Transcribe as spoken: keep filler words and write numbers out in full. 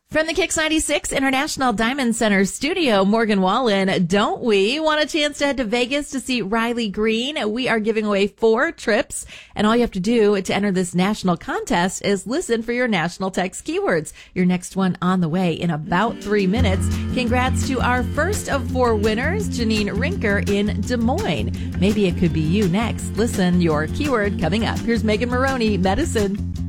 From the Kix ninety-six International Diamond Center studio, Morgan Wallen, don't we want a chance to head to Vegas to see Riley Green? We are giving away four trips, and all you have to do to enter this national contest is listen for your national text keywords. Your next one on the way in about three minutes. Congrats to our first of four winners, Janine Rinker in Des Moines. Maybe it could be you next. Listen, your keyword coming up. Here's Megan Maroney, Medicine.